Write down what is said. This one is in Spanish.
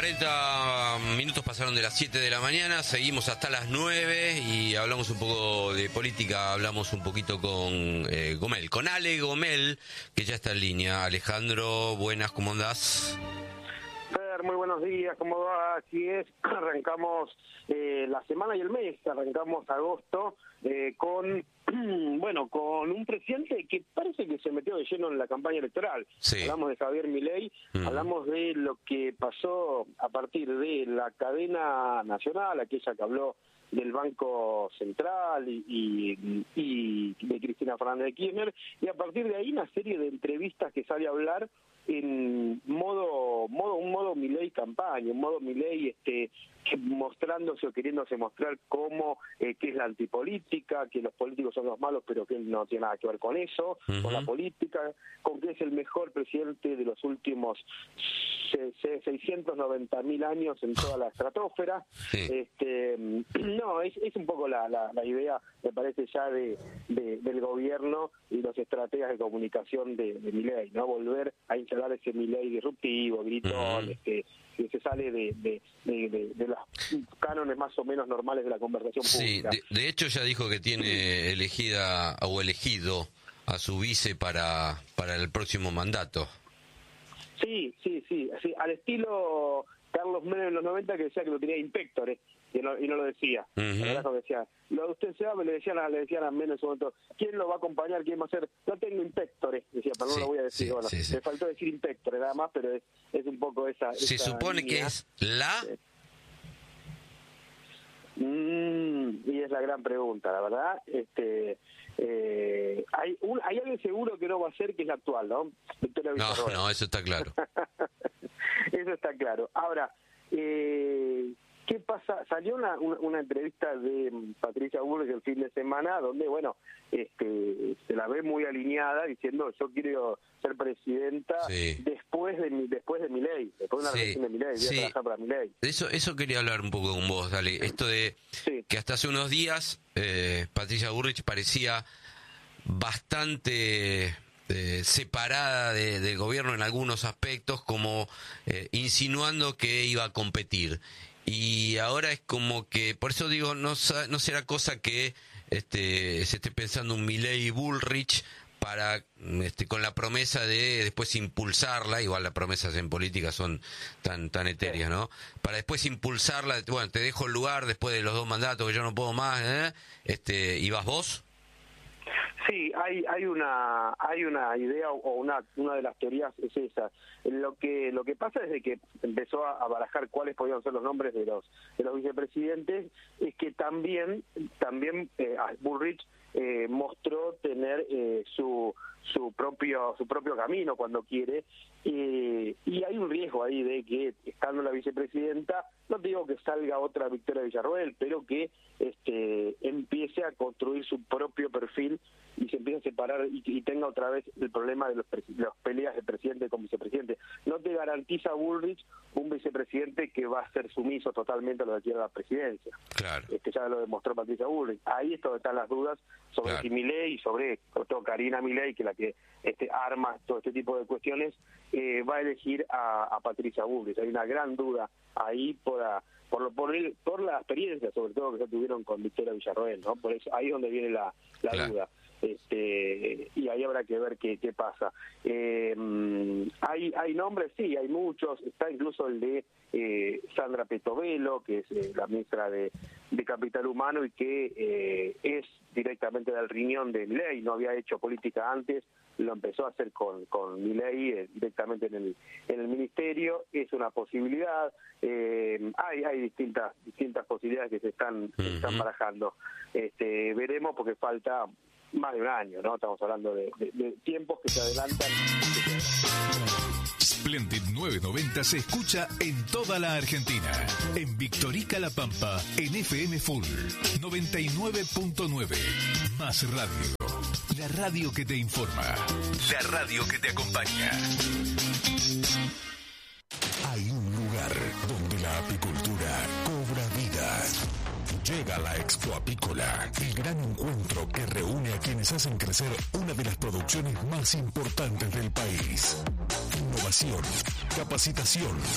40 minutos pasaron de las 7 de la mañana, seguimos hasta las 9 y hablamos un poco de política, hablamos un poquito con Gomel, con Ale Gomel, que ya está en línea. Alejandro, buenas, ¿cómo andás? Muy buenos días, ¿cómo va? Así es, arrancamos la semana y el mes, arrancamos agosto con un presidente que parece que se metió de lleno en la campaña electoral. Sí. Hablamos de Javier Milei, hablamos de lo que pasó a partir de la cadena nacional, aquella que habló del Banco Central y de Cristina Fernández de Kirchner, y a partir de ahí una serie de entrevistas que sale a hablar en un modo Milei campaña, un modo Milei mostrándose o queriéndose mostrar cómo que es la antipolítica, que los políticos son los malos, pero que él no tiene nada que ver con eso, con la política, con que es el mejor presidente de los últimos 690.000 años en toda la estratosfera. Sí. No, es un poco la idea, me parece, ya del gobierno y los estrategas de comunicación de Milei, ¿no? Volver a instalar ese Milei disruptivo, gritón, que se sale de los cánones más o menos normales de la conversación pública. Sí, de hecho ya dijo que tiene elegida o elegido a su vice para el próximo mandato. Sí, al estilo Carlos Menem en los 90, que decía que lo tenía inspectores y no lo decía. La verdad no decía. Usted se va, le decían a Menem en su momento, ¿quién lo va a acompañar? ¿Quién va a ser? No tengo inspectores, decía, pero no lo voy a decir. Sí. Me faltó decir inspectores nada más, pero es un poco esa Se supone línea. Que es la... y es la gran pregunta, la verdad. Hay alguien seguro que no va a ser, que es la actual, ¿no? Victoria Villarroel. No, eso está claro. Eso está claro. Ahora, ¿qué pasa? Salió una entrevista de Patricia Bullrich el fin de semana, donde, se la ve muy alineada, diciendo, yo quiero ser presidenta después de Milei, después de una reelección de Milei, voy a trabajar para Milei. Eso quería hablar un poco con vos, dale. Esto de que hasta hace unos días Patricia Bullrich parecía bastante separada del gobierno en algunos aspectos, como insinuando que iba a competir. Y ahora es como que, por eso digo, no será cosa que se esté pensando un Milei Bullrich para con la promesa de después impulsarla, igual las promesas en política son tan etéreas, ¿no? Para después impulsarla, bueno, te dejo el lugar después de los 2 mandatos que yo no puedo más, ¿y vas vos? Sí, hay una idea, o una de las teorías es esa. Lo que pasa desde que empezó a barajar cuáles podían ser los nombres de los vicepresidentes, es que también Bullrich mostró tener su propio camino cuando quiere, y hay un riesgo ahí de que, estando la vicepresidenta, no te digo que salga otra Victoria Villarroel, pero que empiece a construir su propio perfil y se empiece a separar y tenga otra vez el problema de las peleas de presidente con vicepresidente. No te garantiza Bullrich un vicepresidente que va a ser sumiso totalmente a lo que quiera la presidencia. Claro. Ya lo demostró Patricia Bullrich. Ahí es donde están las dudas sobre si Milei y sobre todo Karina Milei, que es la que arma todo este tipo de cuestiones, va a elegir a Patricia Bullrich. Hay una gran duda ahí por la experiencia, sobre todo, que ya tuvieron con Victoria Villarroel, ¿no? Por eso ahí es donde viene la duda. Y ahí habrá que ver qué pasa. Hay nombres, sí, hay muchos. Está incluso el de Sandra Petovelo, que es la ministra de Capital Humano, y que es directamente del riñón de Milei. No había hecho política antes, lo empezó a hacer con Milei directamente en el ministerio. Es una posibilidad. Hay distintas posibilidades que se están barajando. Veremos, porque falta más de un año, ¿no? Estamos hablando de tiempos que se adelantan. Splendid 990 se escucha en toda la Argentina. En Victorica La Pampa, en FM Full 99.9. Más radio. La radio que te informa. La radio que te acompaña. Hay un lugar donde la apicultura cobra vida. Llega la Expo Apícola, el gran encuentro que reúne a quienes hacen crecer una de las producciones más importantes del país. Innovación, capacitación,